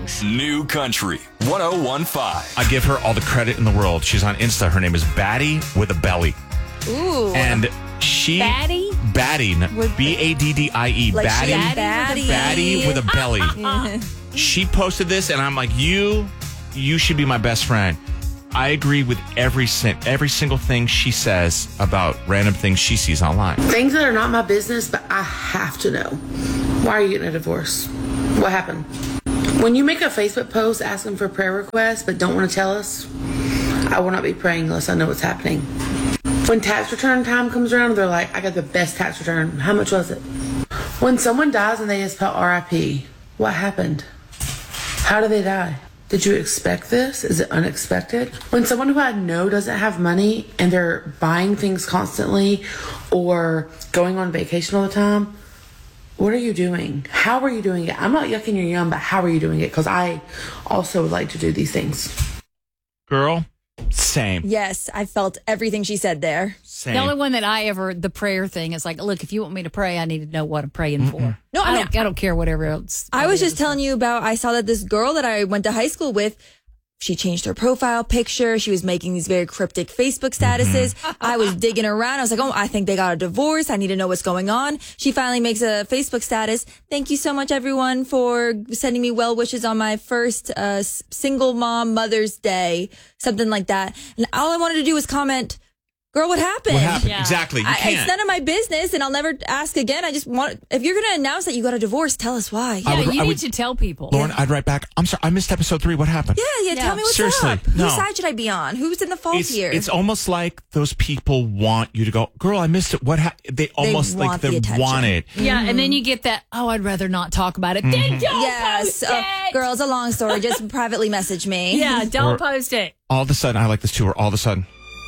things. New Country 1015. I give her all the credit in the world. She's on Insta. Her name is Batty with a belly. Ooh. And she... Batty? Batty. Baddie. Like Batty. Batty with a belly. She posted this, and I'm like, you should be my best friend. I agree with every single thing she says about random things she sees online. Things that are not my business, but I have to know. Why are you getting a divorce? What happened? When you make a Facebook post asking for prayer requests but don't want to tell us, I will not be praying unless I know what's happening. When tax return time comes around, they're like, I got the best tax return. How much was it? When someone dies and they just spell RIP, what happened? How did they die? Did you expect this? Is it unexpected? When someone who I know doesn't have money and they're buying things constantly or going on vacation all the time, what are you doing? How are you doing it? I'm not yucking your yum, but how are you doing it? Because I also would like to do these things. Girl, same. Yes, I felt everything she said there. Same. The only one that the prayer thing is like, look, if you want me to pray, I need to know what I'm praying for. No, I don't care whatever else. I was just telling you about, I saw that this girl that I went to high school with, she changed her profile picture. She was making these very cryptic Facebook statuses. I was digging around. I was like, oh, I think they got a divorce. I need to know what's going on. She finally makes a Facebook status. Thank you so much, everyone, for sending me well wishes on my first single mom Mother's Day, something like that. And all I wanted to do was comment, girl, what happened? What happened? Yeah. Exactly. You It's can't. none of my business, and I'll never ask again. I just want, if you're going to announce that you got a divorce, tell us why. Yeah, I you need would- to tell people. Lauren, I'd write back, I'm sorry, I missed episode 3. What happened? Yeah, tell me what's Seriously, up. no. Whose side should I be on? Who's in the fault here? It's almost like those people want you to go, girl, I missed it. They almost like want the they attention. want it. Yeah, and then you get that, I'd rather not talk about it. Then don't Yes. post it. Girl, it's a long story. Just privately message me. Yeah, don't Or- post it. All of a sudden, I like this too, where all of a sudden,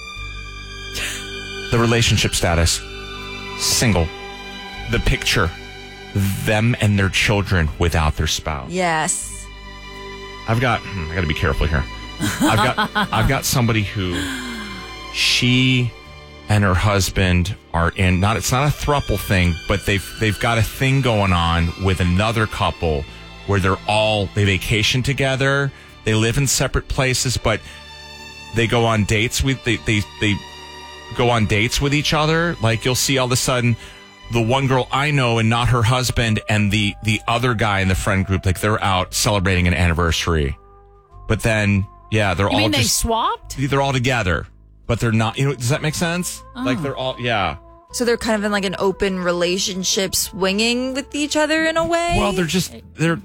the relationship status, single, the picture, them and their children without their spouse. Yes. I got to be careful here. I've got somebody who she and her husband are in, it's not a throuple thing, but they've got a thing going on with another couple where they vacation together. They live in separate places, but they go on dates they go on dates with each other. Like, you'll see all of a sudden the one girl I know and not her husband and the other guy in the friend group, like, they're out celebrating an anniversary. But then, yeah, they're You all mean they just, swapped? they're all together, but they're not, does that make sense? Like, they're all, yeah. So they're kind of in like an open relationship, swinging with each other in a way? Well, they're just,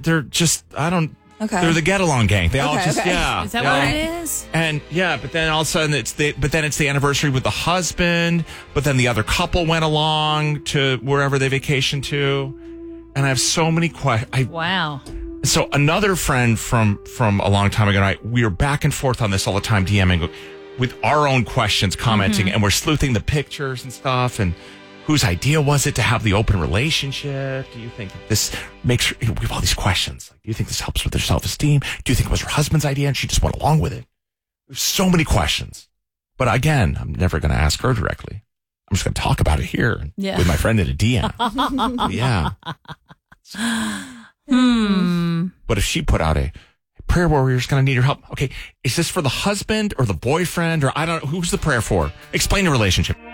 Okay. they're the get along gang. They all Okay, just, okay. yeah. Is that yeah. what it is? And yeah, but then all of a sudden it's the anniversary with the husband, but then the other couple went along to wherever they vacationed to. And I have so many questions. Wow. So another friend from a long time ago, we were back and forth on this all the time, DMing with our own questions, commenting, and we're sleuthing the pictures and stuff. And whose idea was it to have the open relationship? Do you think this makes we have all these questions. Like, do you think this helps with their self-esteem? Do you think it was her husband's idea and she just went along with it? There's so many questions. But again, I'm never going to ask her directly. I'm just going to talk about it here with my friend in a DM. Yeah. But if she put out a prayer warrior's going to need your help. Okay, is this for the husband or the boyfriend or I don't know? Who's the prayer for? Explain the relationship.